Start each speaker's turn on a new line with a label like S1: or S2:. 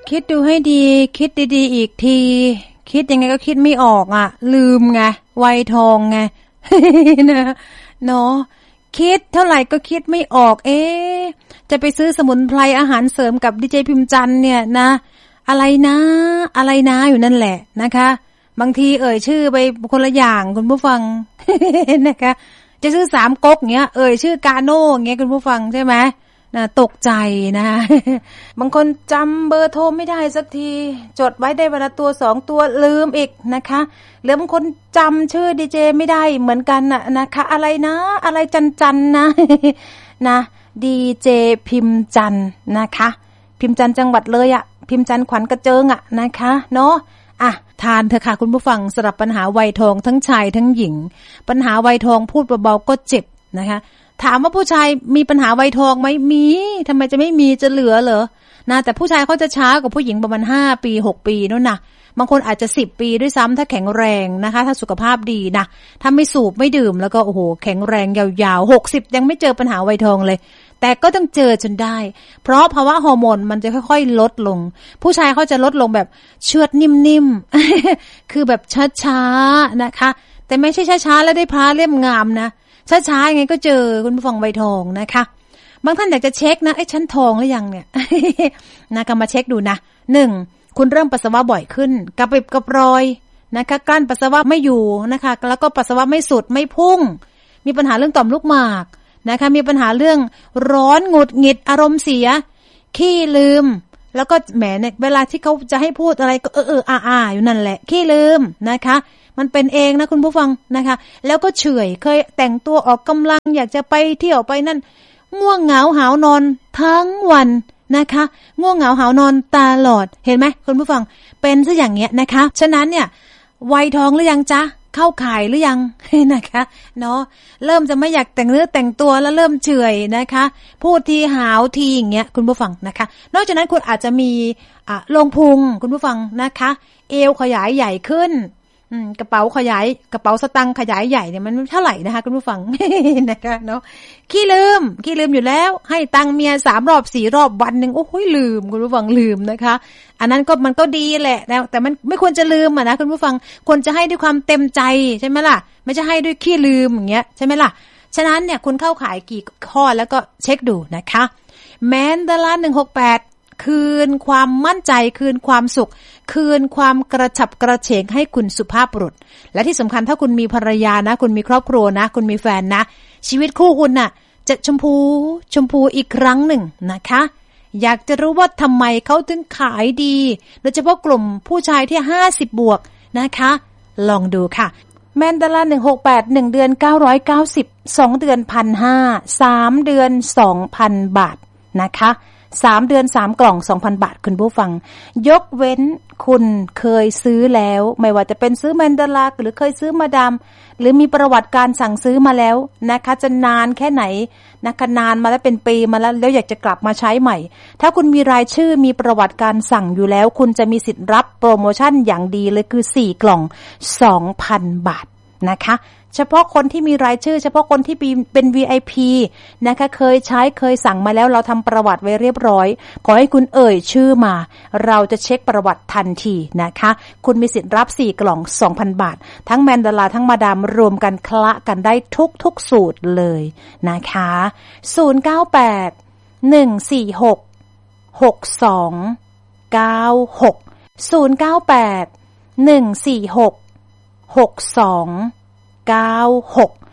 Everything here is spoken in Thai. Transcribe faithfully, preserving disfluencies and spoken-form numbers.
S1: คิดดูให้ดีคิดดีๆอีกทีคิดยังไงก็คิดไม่ออกอ่ะลืมไงวัยทองไง นะเนาะคิดเท่าไหร่ก็คิดไม่ออกเอ๊ะจะไปซื้อสมุนไพรอาหารเสริมกับดีเจพิมพ์จันทร์เนี่ยนะอะไรนะอะไรนะอยู่นั่นแหละนะคะบางทีเอ่ยชื่อไปคนละอย่างคุณผู้ฟัง นะคะจะซื้อสามก๊กเงี้ยเอ่ยชื่อกาโน่เงี้ยคุณผู้ฟังใช่ไหมนะตกใจนะ บางคนจำเบอร์โทรไม่ได้สักทีจดไว้ได้วันละตัวสองตัวลืมอีกนะคะหรือบางคนจำชื่อดีเจไม่ได้เหมือนกันน่ะนะคะอะไรนะอะไรจันจันนะ นะดีเจพิมพ์จันนะคะพิมพ์จันจังหวัดเลยอะพิมพ์จันขวัญกระเจิงอะนะคะเนาะอ่ะทานเถอะค่ะคุณผู้ฟังสำหรับปัญหาวัยทองทั้งชายทั้งหญิงปัญหาวัยทองพูดเบาๆก็เจ็บนะคะถามว่าผู้ชายมีปัญหาวัยทองไหมมีทำไมจะไม่มีจะเหลือเหรอนะแต่ผู้ชายเขาจะช้ากว่าผู้หญิงประมาณห้าปีหกปีนู่นนะบางคนอาจจะสิบปีด้วยซ้ำถ้าแข็งแรงนะคะถ้าสุขภาพดีนะถ้าไม่สูบไม่ดื่มแล้วก็โอ้โหแข็งแรงยาวๆหกสิบยังไม่เจอปัญหาวัยทองเลยแต่ก็ต้องเจอจนได้เพราะภาวะฮอร์โมนมันจะค่อยๆลดลงผู้ชายเขาจะลดลงแบบเชือดนิ่มๆ คือแบบช้าๆนะคะแต่ไม่ใช่ช้าๆแล้วได้พระเล่มงามนะช้าๆยังไงก็เจอคุณผู้ฟังวัยทองนะคะบางท่านอยากจะเช็คนะไอ้ฉันทองหรือยังเนี่ย นะก็มาเช็คดูนะหนึ่งคุณเริ่มปัสสาวะบ่อยขึ้นกระปิบกระปรอยนะคะกลั้นปัสสาวะไม่อยู่นะคะแล้วก็ปัสสาวะไม่สุดไม่พุ่งมีปัญหาเรื่องต่อมลูกหมากนะคะมีปัญหาเรื่องร้อนหงุดหงิดอารมณ์เสียขี้ลืมแล้วก็แหมเนี่ยเวลาที่เขาจะให้พูดอะไรก็เออเอออาอาอยู่นั่นแหละขี้ลืมนะคะมันเป็นเองนะคุณผู้ฟังนะคะแล้วก็เฉื่อยเคยแต่งตัวออกกำลังอยากจะไปเที่ยวไปนั่นง่วงเหงาหาวนอนทั้งวันนะคะง่วงเหงาหาวนอนตลอดเห็นไหมคุณผู้ฟังเป็นซะอย่างเงี้ยนะคะฉะนั้นเนี่ยวัยทองหรือยังจ๊ะเข้าข่ายหรือยังนะคะเนาะเริ่มจะไม่อยากแต่งเนื้อแต่งตัวแล้วเริ่มเฉื่อยนะคะพูดทีหาวทีอย่างเงี้ยคุณผู้ฟังนะคะนอกจากนั้นคุณอาจจะมีอ่ะโลงพุงคุณผู้ฟังนะคะเอวขยายใหญ่ขึ้นกระเป๋าขยายกระเป๋าสตางค์ขยายใหญ่เนี่ยมันเท่าไหร่นะคะคุณผู้ฟัง นะคะเนาะขี้ลืมขี้ลืมอยู่แล้วให้ตังค์เมียสามรอบสี่รอบวันนึงโอ้โหลืมคุณผู้ฟังลืมนะคะอันนั้นก็มันก็ดีแหละแต่มันไม่ควรจะลืมอ่ะนะคุณผู้ฟังควรจะให้ด้วยความเต็มใจใช่ไหมล่ะไม่ใช่ให้ด้วยขี้ลืมอย่างเงี้ยใช่ไหมล่ะฉะนั้นเนี่ยคุณเข้าข่ายกี่ข้อแล้วก็เช็คดูนะคะแมนดาราหนึ่งหกแปดคืนความมั่นใจคืนความสุขคืนความกระฉับกระเฉงให้คุณสุภาพบุรุษและที่สำคัญถ้าคุณมีภรรยานะคุณมีครอบครัวนะคุณมีแฟนนะชีวิตคู่คุณน่ะจะชมพูชมพูอีกครั้งหนึ่งนะคะอยากจะรู้ว่าทำไมเขาถึงขายดีโดยเฉพาะกลุ่มผู้ชายที่ห้าสิบบวกนะคะลองดูค่ะแมนดาราหนึ่งหกแปด หนึ่งเดือนเก้าร้อยเก้าสิบ สองเดือน หนึ่งพันห้าร้อย สามเดือน สองพัน บาทนะคะสามเดือนสามกล่อง สองพัน บาทคุณผู้ฟังยกเว้นคุณเคยซื้อแล้วไม่ว่าจะเป็นซื้อแมนดาราหรือเคยซื้อมาดามหรือมีประวัติการสั่งซื้อมาแล้วนะคะจะนานแค่ไหนนะคะนานมาแล้วเป็นปีมาแล้วแล้วอยากจะกลับมาใช้ใหม่ถ้าคุณมีรายชื่อมีประวัติการสั่งอยู่แล้วคุณจะมีสิทธิ์รับโปรโมชั่นอย่างดีเลยคือสี่กล่อง สองพัน บาทนะคะเฉพาะคนที่มีรายชื่อเฉพาะคนที่เป็น วี ไอ พี นะคะเคยใช้เคยสั่งมาแล้วเราทำประวัติไว้เรียบร้อยขอให้คุณเอ่ยชื่อมาเราจะเช็คประวัติทันทีนะคะคุณมีสิทธิ์รับสี่กล่อง สองพัน บาททั้งแมนดาราทั้งมาดามรวมกันคละกันได้ทุกทุกสูตรเลยนะคะศูนย์ เก้า แปด หนึ่ง สี่ หก หก สอง เก้า หก ศูนย์ เก้า แปด หนึ่ง สี่ หก หก สองเก้าหก